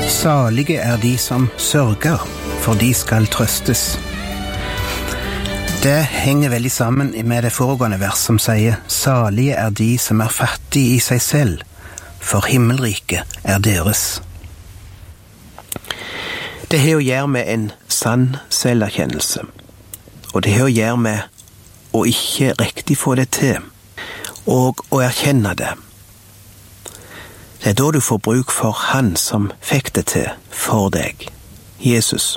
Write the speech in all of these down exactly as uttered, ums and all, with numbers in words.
Salige er de som sørger, for de skal trøstes. Det henger veldig sammen med det foregående vers som sier salige er de som er fattige i seg selv, for himmelriket er deres. Det har å gjøre med en sann selverkjennelse, og det har å gjøre med å ikke riktig få det til, og å erkjenne det. Det er da du får bruk for han som fikk det til for deg, Jesus.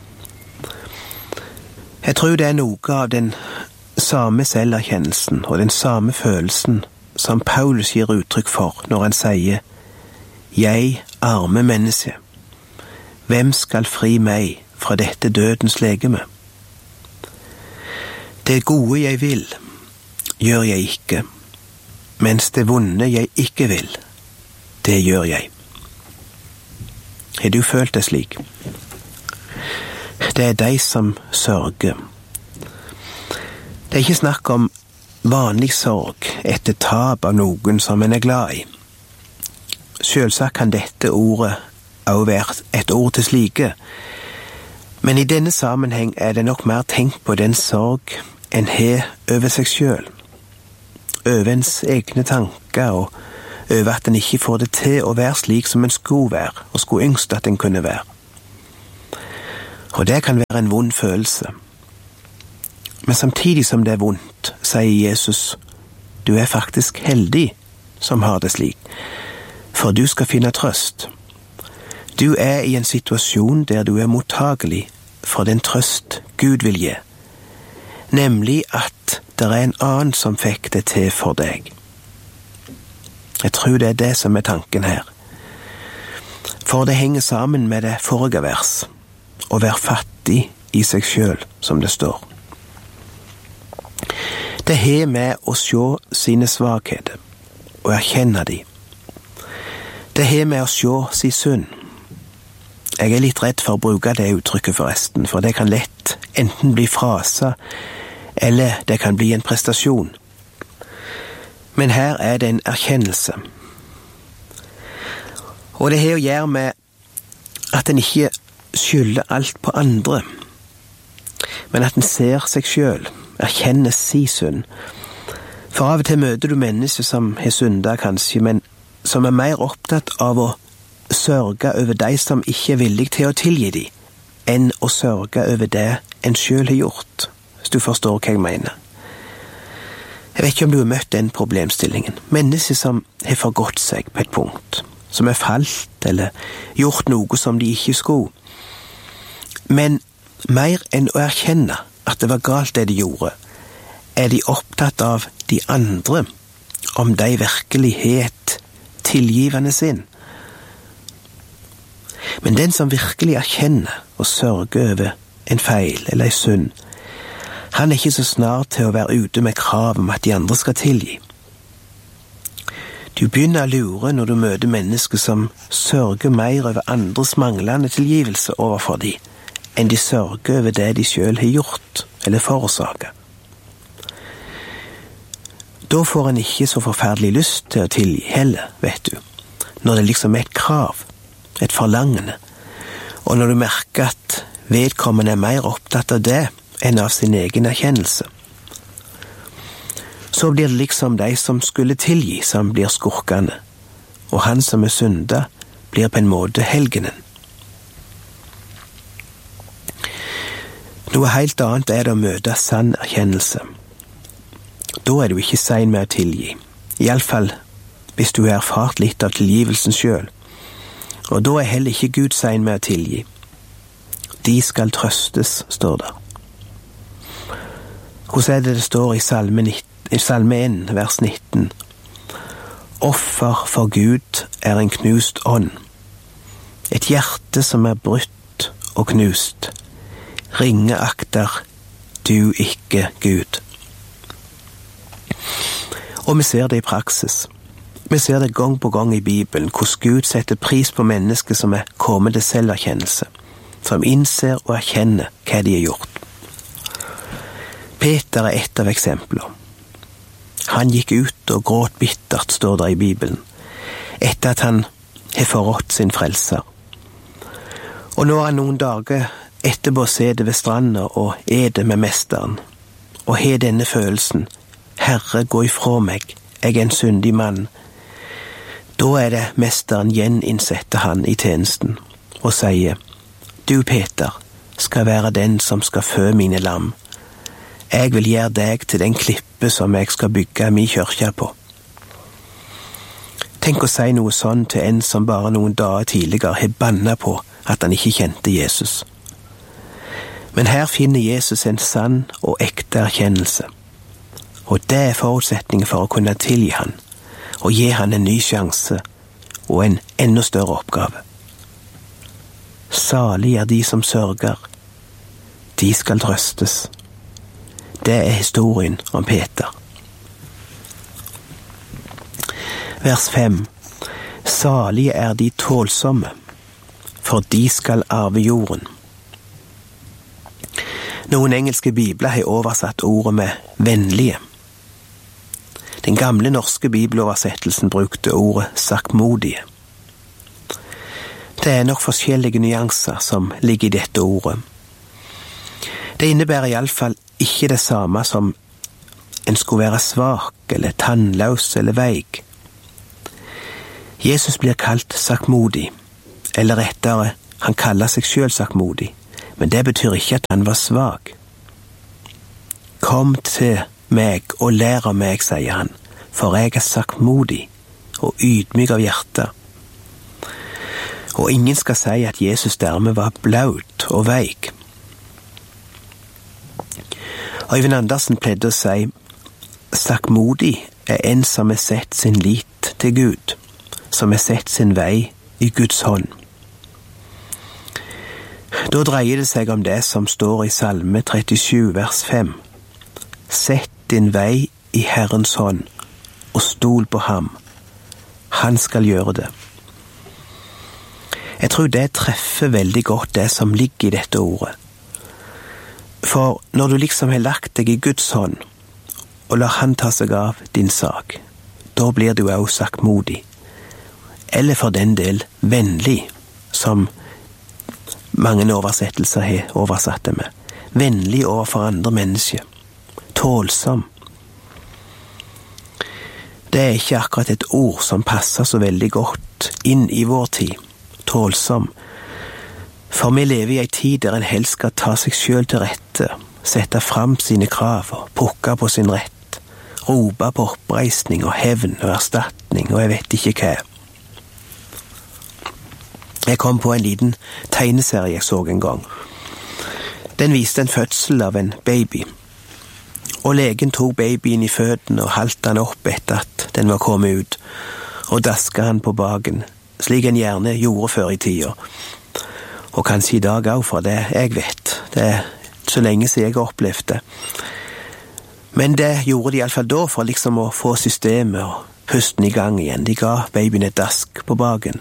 Jeg tror det er noe av den samme selverkjennelsen og den samme følelsen som Paulus gir uttrykk for når han sier «Jeg, arme menneske, hvem skal fri meg fra dette dødens legeme? Det gode jeg vil, gjør jeg ikke, mens det vonde jeg ikke vil, det gjør jeg». Har du følt det slik? Det er de som sørger. Det er ikke snakk om vanlig sorg etter tap av noen som en er glad i. Selvsagt kan dette ordet også være et ord til slike, men i denne sammenheng er det nok mer tenkt på den sorg en har over seg selv, over ens egne tanker og over at en ikke får det til å være slik som en skulle være, og skulle ønske at en kunne være. Og det kan være en vond følelse. Men samtidig som det er vondt, sier Jesus, du er faktisk heldig som har det slik, for du skal finne trøst. Du er i en situasjon der du er mottagelig for den trøst Gud vil gi, nemlig at det er en annen som fikk det til for deg. Jeg tror det er det som er tanken her. For det henger sammen med det forrige vers, å være fattig i seg selv, som det står. Det har med å se sine svakheter, og erkjenne de. Det har med å se sin synd. Jeg er litt redd for å bruke det uttrykket forresten, for det kan lett enten bli frasa, eller det kan bli en prestasjon. Men her er det en erkjennelse. Og det har å gjøre med at en ikke skylder alt på andre, men at en ser seg selv, erkjenner sin synd. For av og til møter du mennesker som har syndet kanskje, men som er mer opptatt av å sørge over de som ikke er villig til å tilgi de, enn å sørge over det en selv har gjort, hvis du forstår hva jeg mener. Jeg vet ikke om du har møtt den problemstillingen. Mennesker som har forgått seg på et punkt, som er falt eller gjort noe som de ikke skulle. Men mer enn å erkjenne at det var galt det de gjorde, er de opptatt av de andre, om de virkelig har et tilgivende sinn. Men den som virkelig erkjenner og sørger over en feil eller en synd, han er ikke så snart til å være ute med krav om at de andre skal tilgi. Du begynner å lure når du møter mennesker som sørger mer over andres manglende tilgivelse overfor de, enn de sørger over det de selv har gjort eller forårsaket. Da får en ikke så forferdelig lyst til å tilgi heller, vet du, når det liksom er et krav, et forlangende, og når du merker at vedkommende er mer opptatt av det enn av sin egen erkjennelse. Så blir det liksom de som skulle tilgi som blir skurkene, og han som er synda blir på en måte helgenen. Noe helt annet er det å møte sann erkjennelse. Da er du ikke sein med å tilgi, i alle fall hvis du har erfart litt av tilgivelsen selv, og da er heller ikke Gud sein med å tilgi. De skal trøstes, står der. Hvordan er det det står i Salme, i Salme en, vers nitten? Offer for Gud er en knust ånd, et hjerte som er brutt og knust. Ringe akter du ikke Gud. Og vi ser det i praksis. Vi ser det gang på gang i Bibelen, hvordan Gud setter pris på mennesker som er kommet til selverkjennelse, som innser og erkjenner hva de har gjort. Peter er et av eksemplene. Han gikk ut og gråt bittert, står det i Bibelen, etter at han har forrådt sin frelser. Og nå er han noen dager etterpå sitter ved stranda og eder med mesteren, og har denne følelsen: Herre, gå ifra meg, jeg er en syndig mann. Da er det mesteren gjeninnsetter han i tjenesten og sier: Du, Peter, skal være den som skal fø mine lam. Jeg vil gjøre deg til den klippe som jeg skal bygge min kirke på. Tenk å si noe sånn til en som bare noen dager tidligere har bannet på at han ikke kjente Jesus. Men her finner Jesus en sann og ekte erkjennelse, og det er forutsetningen for å kunne tilgi han, og gi han en ny sjanse og en enda større oppgave. Salig er de som sørger, de skal trøstes. Det er historien om Peter. Vers fem. Salige er de tålsomme, for de skal arve jorden. Noen engelske bibler har oversatt ordet med vennlige. Den gamle norske bibeloversettelsen brukte ordet sakkmodige. Det er nok forskjellige nyanser som ligger i dette ordet. Det innebærer i alle fall ikke det samme som en skulle være svak, eller tannløs, eller veik. Jesus blir kalt sakkmodig, eller rettere, han kaller seg selv sakkmodig, men det betyr ikke at han var svak. Kom til meg og lær av meg, sier han, for jeg er sakkmodig og ydmyk av hjerte. Og ingen skal si at Jesus dermed var blaut og veik. Øyvind Andersen pleide å si: sakkmodig er en som har sett sin lit til Gud, som har sett sin vei i Guds hånd. Da dreier det seg om det som står i Salme trettisju, vers fem. Sett din vei i Herrens hånd, og stol på ham. Han skal gjøre det. Jeg tror det treffer veldig godt det som ligger i dette ordet. For når du liksom har lagt deg i Guds hånd, og lar han ta seg av din sak, da blir du også sakkmodig. Eller for den del vennlig, som mange oversettelser har oversatt det med. Vennlig overfor andre mennesker. Tålsom. Det er ikke akkurat et ord som passer så veldig godt inn i vår tid. Tålsom. For vi lever i en tid der en helst skal ta seg selv til rette, sette fram sine krav og pukke på sin rett, rope på oppreisning og hevn og erstatning og jeg vet ikke hva. Jeg kom på en liten tegneserie jeg så en gang. Den viste en fødsel av en baby, og legen tok babyen i føttene og halte han opp etter at den var kommet ut, og daska han på baken, slik en gjerne gjorde før i tida. Og kanskje i dag også, for det jeg vet. Det er så lenge siden jeg har opplevd det. Men det gjorde de i alle fall da, for liksom å få systemet og pusten i gang igjen. De ga babyen et dask på baken.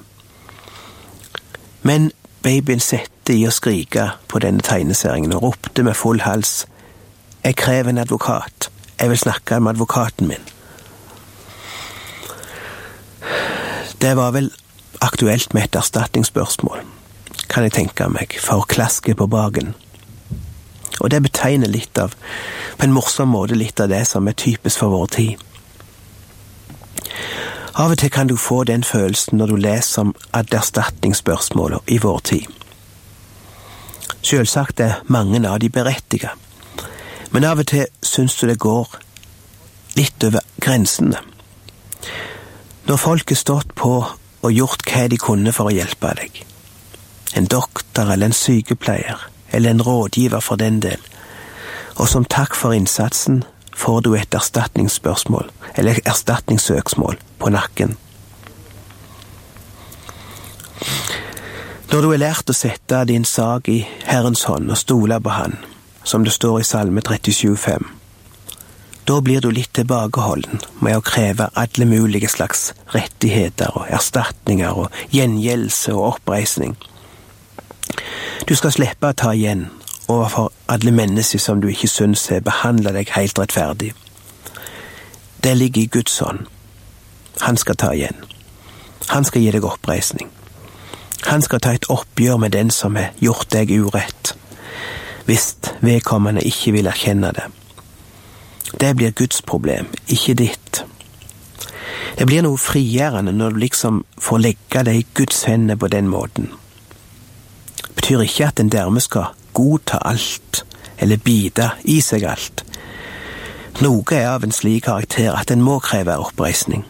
Men babyen sette i å skrike på denne tegneserien og ropte med full hals: Jeg krever en advokat. Jeg vil snakke med advokaten min. Det var vel aktuelt med et erstatningsspørsmål, kan jeg tenke meg, for klaske på baken. Og det betegner litt av, på en morsom måte, litt av det som er typisk for vår tid. Av og til kan du få den følelsen når du leser om erstatningsspørsmål i vår tid. Selvsagt er mange av de berettiget, men av og til synes du det går litt over grensene. Når folk har stått på og gjort hva de kunne for å hjelpe deg, en doktor eller en sykepleier, eller en rådgiver for den del, og som takk for innsatsen får du et erstatningsspørsmål, eller erstatningssøksmål på nakken. Når du har lært å sette din sak i Herrens hånd og stole på han, som det står i Salme trettisju fem, da blir du litt tilbakeholden med å kreve alle mulige slags rettigheter og erstatninger og gjengjeldelse og oppreisning. Du skal slippe å ta igjen overfor alle mennesker som du ikke synes har behandlet deg helt rettferdig. Det ligger i Guds hånd. Han skal ta igjen. Han skal gi deg oppreisning. Han skal ta et oppgjør med den som har gjort deg urett, hvis vedkommende ikke vil erkjenne det. Det blir Guds problem, ikke ditt. Det blir noe frigjørende når du liksom får legge deg i Guds hender på den måten. Det betyr ikke at en dermed skal godta alt, eller bite i seg alt. Noe er av en slik karakter at en må kreve oppreisning.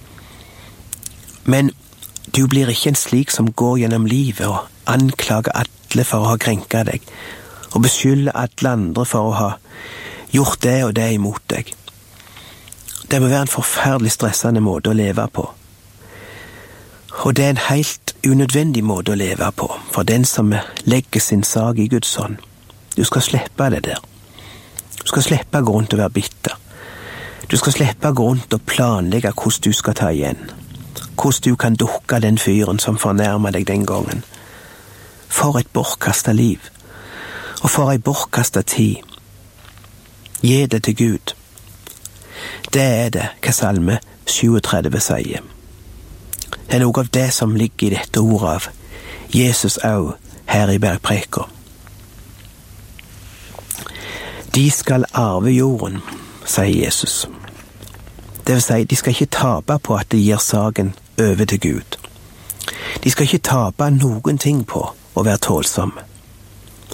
Men du blir ikke en slik som går gjennom livet og anklager alle for å ha krenket deg, og beskylder alle andre for å ha gjort det og det imot deg. Det må være en forferdelig stressende måte å leve på. Og det er en helt unødvendig måte å leve på, for den som legger sin sak i Guds hånd. Du skal slippe det der. Du skal slippe å gå rundt og være bitter. Du skal slippe å gå rundt og planlegge hvordan du skal ta igjen. Hvordan du kan dukke den fyren som fornærmer deg den gangen. For et bortkastet liv. Og for ei bortkastet tid. Gi det til Gud. Det er det hva salme syvogtredve sier. Det er noe av det som ligger i dette ordet av Jesus òg her i bergpreka. De skal arve jorden, sier Jesus. Det vil si, de skal ikke tape på at de gir saken over til Gud. De skal ikke tape noen ting på å være tålsomme.